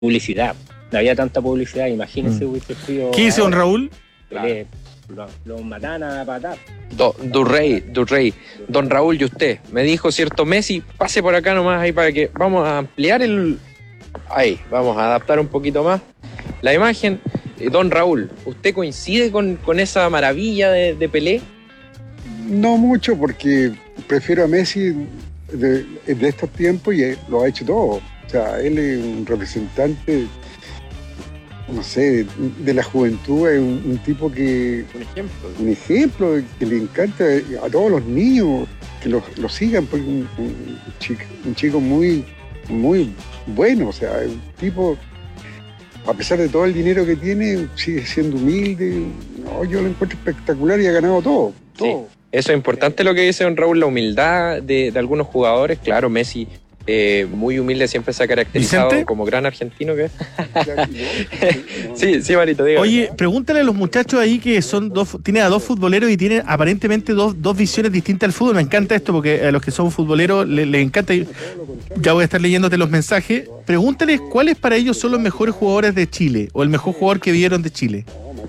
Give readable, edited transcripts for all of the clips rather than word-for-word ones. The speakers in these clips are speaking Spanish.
publicidad. No había tanta publicidad, imagínense, hubiese sido. ¿Qué dice don Raúl? Pelé, los matan a patar. Durrey. Don Raúl, y usted me dijo, cierto, Messi, pase por acá nomás ahí para que vamos a ampliar ahí, vamos a adaptar un poquito más la imagen. Don Raúl, ¿usted coincide con esa maravilla de Pelé? No mucho, porque prefiero a Messi de estos tiempos y lo ha hecho todo. O sea, él es un representante, no sé, de la juventud, es un tipo que... Un ejemplo que le encanta a todos los niños que lo sigan, porque un chico muy, muy bueno. O sea, un tipo, a pesar de todo el dinero que tiene, sigue siendo humilde. No, yo lo encuentro espectacular y ha ganado todo. Sí. Eso es importante lo que dice don Raúl, la humildad de algunos jugadores. Claro, Messi, muy humilde, siempre se ha caracterizado ¿Vicente? como gran argentino que es. Sí, Marito, diga. Oye, pregúntale a los muchachos ahí que tienen a dos futboleros y tienen aparentemente dos visiones distintas al fútbol. Me encanta esto porque a los que son futboleros les encanta. Ya voy a estar leyéndote los mensajes. Pregúntales cuáles para ellos son los mejores jugadores de Chile o el mejor jugador que vieron de Chile.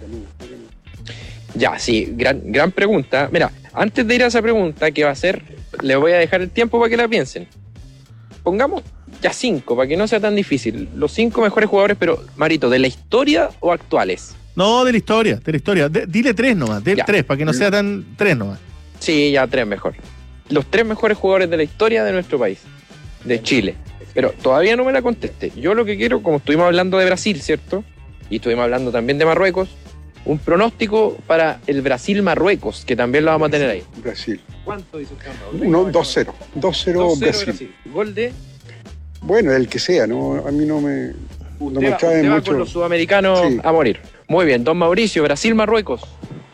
Ya, sí, gran pregunta. Mira, antes de ir a esa pregunta, que va a ser, le voy a dejar el tiempo para que la piensen. Pongamos ya 5, para que no sea tan difícil. Los 5 mejores jugadores, pero, Marito, ¿de la historia o actuales? No, de la historia. Dile 3 nomás, 3, para que no sea tan 3 nomás. Sí, ya 3 mejor. Los 3 mejores jugadores de la historia de nuestro país, de Chile. Pero todavía no me la conteste. Yo lo que quiero, como estuvimos hablando de Brasil, ¿cierto? Y estuvimos hablando también de Marruecos, un pronóstico para el Brasil-Marruecos, que también lo vamos a tener ahí. Brasil. ¿Cuánto dice usted? 2-0. 2-0 Brasil. Gol de... Bueno, el que sea, ¿no? A mí no me trae usted va mucho. con los sudamericanos Sí. a morir. Muy bien, don Mauricio, Brasil-Marruecos.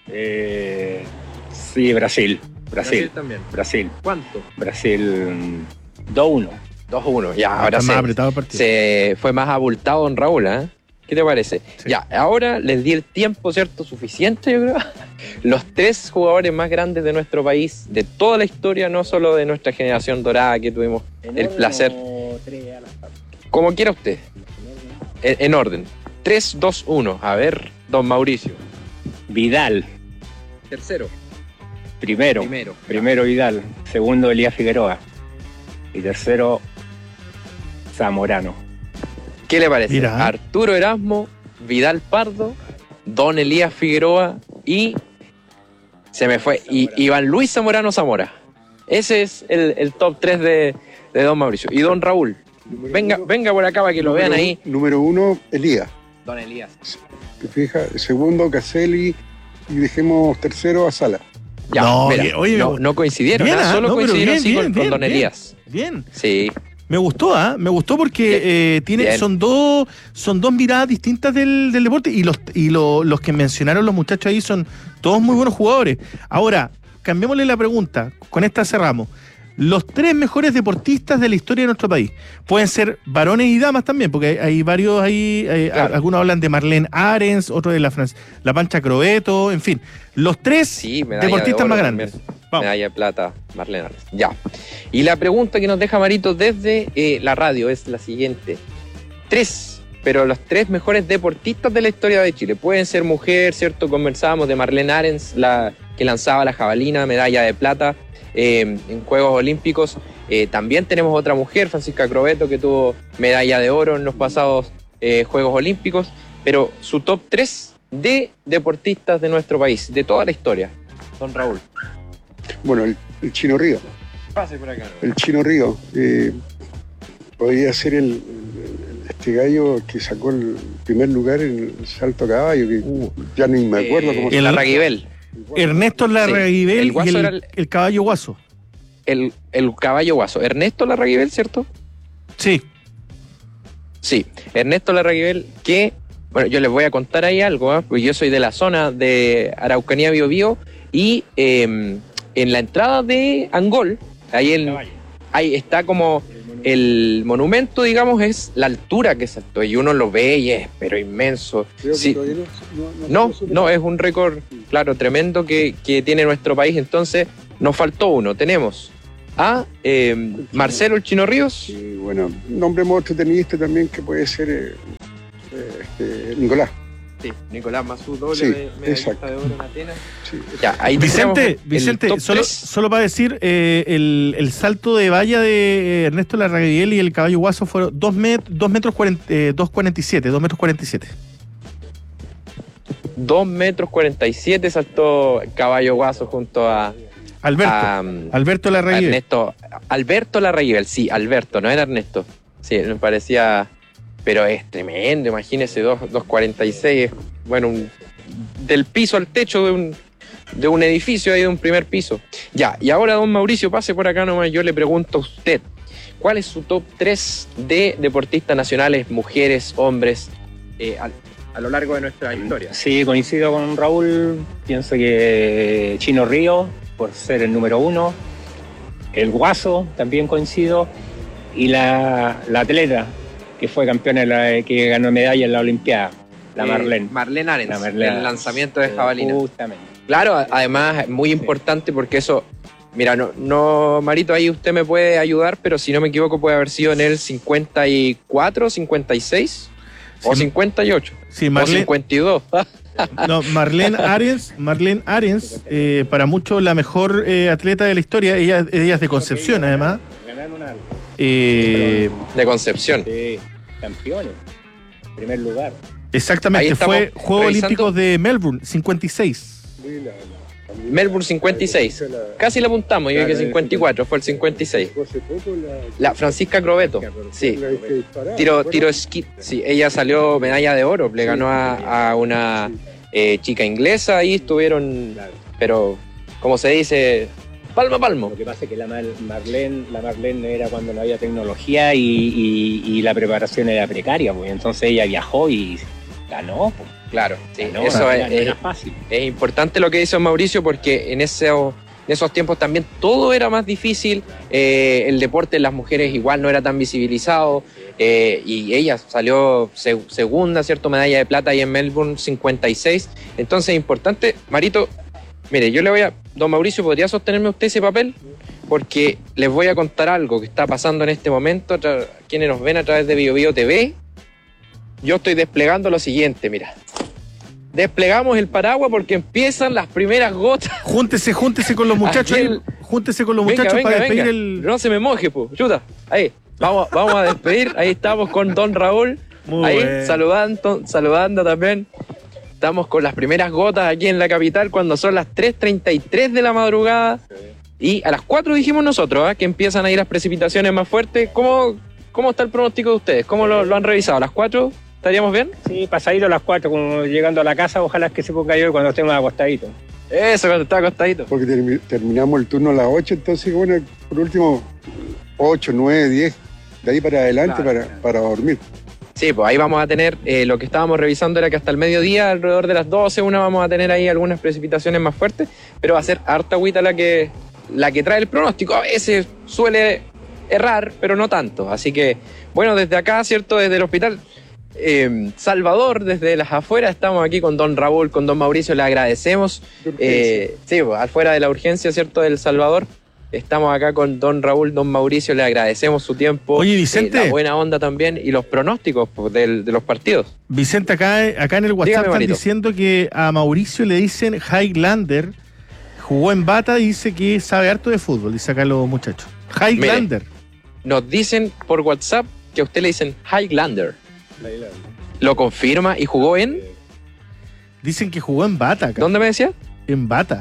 Sí, Brasil. También. Brasil. ¿Cuánto? Brasil 2-1. 2-1. Ya, ahora Está más apretado el partido. se fue más abultado don Raúl, ¿eh? ¿Qué te parece? Sí. Ya, ahora les di el tiempo, ¿cierto? Suficiente, yo creo. Los 3 jugadores más grandes de nuestro país, de toda la historia, no solo de nuestra generación dorada que tuvimos el placer. Como quiera usted. En orden. 3, 2, 1. A ver, don Mauricio. Vidal. Tercero. Primero Vidal. Segundo, Elías Figueroa. Y tercero, Zamorano. ¿Qué le parece? Mira. Arturo Erasmo, Vidal Pardo, don Elías Figueroa y... Se me fue. Y Iván Luis Zamora. Ese es el top 3 de don Mauricio. Y don Raúl. Venga por acá para que lo vean ahí. Número 1, Elías. Don Elías. ¿Te fijas? Segundo, Caselli. Y dejemos tercero a Sala. Ya, No, mira, oye, no coincidieron, bien, ¿ah? Solo no, pero coincidieron bien, sí bien, con don bien. Elías. Bien. Sí. Me gustó, me gustó porque Bien. son dos miradas distintas del deporte y los que mencionaron los muchachos ahí son todos muy buenos jugadores. Ahora, cambiémosle la pregunta, con esta cerramos. Los 3 mejores deportistas de la historia de nuestro país. Pueden ser varones y damas también, porque hay varios ahí, Claro. algunos hablan de Marlene Arens, otros de la Pancha Crobeto, en fin. Los 3 Sí, medalla deportistas de oro más también. grandes. Vamos. Medalla de plata, Marlene Arens. Ya. Y la pregunta que nos deja Marito desde la radio es la siguiente. 3, pero los 3 mejores deportistas de la historia de Chile. Pueden ser mujer, ¿cierto? Conversábamos de Marlene Arens, la que lanzaba la jabalina, medalla de plata en Juegos Olímpicos. También tenemos otra mujer, Francisca Crobeto, que tuvo medalla de oro en los pasados Juegos Olímpicos. Pero su top 3 de deportistas de nuestro país, de toda la historia. Don Raúl. Bueno, el Chino Río. Pase por acá. El Chino Río. Podría ser este gallo que sacó el primer lugar en el salto a caballo, que ya ni me acuerdo cómo se el- llama. Larraguibel. Ernesto Larraguibel El Guaso y era el caballo Guaso. El caballo guaso. Ernesto Larraguibel, ¿cierto? Sí. Sí, Ernesto Larraguibel, que, bueno, yo les voy a contar ahí algo, porque yo soy de la zona de Araucanía, Biobío, y en la entrada de Angol, ahí está como el monumento, digamos, es la altura que saltó, y uno lo ve y es, pero inmenso. Creo que Sí. todavía No, es un récord, claro, tremendo que tiene nuestro país, entonces nos faltó uno, tenemos a Marcelo el Chino Ríos. Y bueno, nombremos otro tenista también que puede ser Nicolás. Sí, Nicolás Masú, doble Sí, medallista exacto. de oro en Atenas. Sí. Ya, ahí Vicente, tenemos el top solo, 3. solo para decir, el salto de valla de Ernesto Larraguiel y el caballo Guaso fueron 2 metros 47. 2 metros 47 saltó Caballo Guaso junto a Alberto Larraguiel. Alberto Larraguiel, sí, Alberto, no era Ernesto. Sí, me parecía, pero es tremendo, imagínese 2.46, bueno, del piso al techo de un edificio ahí, de un primer piso. Ya, y ahora don Mauricio, pase por acá nomás, yo le pregunto a usted, ¿cuál es su top 3 de deportistas nacionales, mujeres, hombres, a lo largo de nuestra historia? Sí, coincido con Raúl. Pienso que Chino Río, por ser el número 1. El Guaso, también coincido. Y la atleta, que fue campeona, que ganó medalla en la Olimpiada, la Marlene. Marlene Arens, La Marlene. el lanzamiento de jabalina. Justamente. Claro, además es muy importante porque eso, mira, no, Marito, ahí usted me puede ayudar, pero si no me equivoco puede haber sido en el 54, 56 o Sí, 58 Sí, o 52. No, Marlene Arens, para muchos la mejor atleta de la historia. Ella es de Concepción, además. Ganaron algo. De Concepción. Sí, campeones. Primer lugar. Exactamente, Ahí estamos fue Juegos revisando. Olímpicos de Melbourne, 56. Melbourne 56. Casi le apuntamos, yo dije 54, fue el 56. Hace poco La Francisca Crobeto, sí. Tiro esquí, sí, ella salió medalla de oro, le ganó a una chica inglesa, ahí estuvieron, pero como se dice, palmo a palmo. Lo que pasa es que la Marlene era cuando no había tecnología y la preparación era precaria, pues entonces ella viajó y ganó. Pues. Claro, sí, Ganó, eso no es era fácil. importante lo que dice Mauricio, porque en esos tiempos también todo era más difícil, el deporte de las mujeres igual no era tan visibilizado, y ella salió segunda, ¿cierto? Medalla de plata ahí en Melbourne 56, entonces es importante. Marito, mire, don Mauricio, ¿podría sostenerme usted ese papel? Porque les voy a contar algo que está pasando en este momento, quienes nos ven a través de BioBio TV. Yo estoy desplegando lo siguiente, mira. Desplegamos el paraguas porque empiezan las primeras gotas. Júntese con los muchachos ahí. Júntese con los muchachos para despedir el. No se me moje, po. Chuta. Ahí. Vamos a despedir. Ahí estamos con don Raúl. Muy ahí, bueno. saludando también. Estamos con las primeras gotas aquí en la capital cuando son las 3:33 de la madrugada. Y a las 4 dijimos nosotros, que empiezan a ir las precipitaciones más fuertes. ¿Cómo está el pronóstico de ustedes? ¿Cómo lo han revisado? ¿A las 4 estaríamos bien? Sí, pasadito a las 4, como llegando a la casa, ojalá que se ponga yo cuando estemos acostaditos. Eso, cuando está acostadito. Porque terminamos el turno a las 8, entonces, bueno, por último, 8, 9, 10, de ahí para adelante, Claro. para dormir. Sí, pues ahí vamos a tener, lo que estábamos revisando era que hasta el mediodía, alrededor de las 12, vamos a tener ahí algunas precipitaciones más fuertes, pero va a ser harta agüita la que trae el pronóstico. A veces suele errar, pero no tanto. Así que, bueno, desde acá, ¿cierto? Desde el hospital Salvador, desde las afueras, estamos aquí con don Raúl, con don Mauricio, le agradecemos. Sí, pues, afuera de la urgencia, ¿cierto? Del Salvador. Estamos acá con don Raúl, don Mauricio, le agradecemos su tiempo. Oye, Vicente. La buena onda también y los pronósticos pues, de los partidos. Vicente, acá en el WhatsApp Dígame, están Marito. diciendo que a Mauricio le dicen Highlander. Jugó en Bata y dice que sabe harto de fútbol, dice acá los muchachos. Highlander. Nos dicen por WhatsApp que a usted le dicen Highlander. ¿Lo confirma y jugó en? Dicen que jugó en Bata acá. ¿Dónde me decía? En Bata.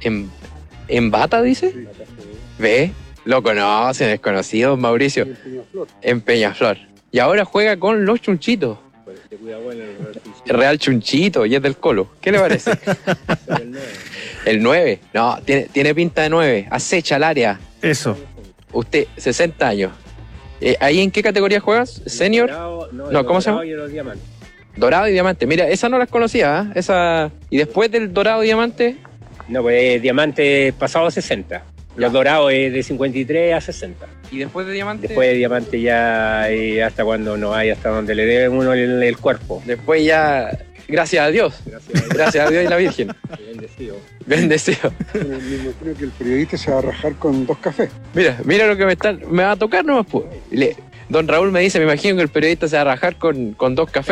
¿En Bata, dice? ¿Ve? Lo conoce, desconocido, Mauricio. En Peñaflor. Y ahora juega con los Chunchitos. El Real Chunchito y es del Colo. ¿Qué le parece? El 9. No, tiene pinta de 9. Acecha el área. Eso. Usted, 60 años. ¿Ahí en qué categoría juegas? ¿Senior? No, ¿cómo se llama? Dorado y Diamante. Mira, esa no las conocía, ¿eh? Esa. Y después del Dorado y Diamante. No, pues Diamante pasado a 60. Los dorados es de 53 a 60. ¿Y después de Diamante? Después de Diamante ya hasta cuando no hay, hasta donde le debe uno el cuerpo. Después ya Gracias a Dios. Gracias a Dios y la Virgen. Bendecido. Bendecido. Bueno, me imagino que el periodista se va a rajar con 2 cafés. Mira lo que me va a tocar nomás, pues. Don Raúl me dice, me imagino que el periodista se va a rajar con 2 cafés.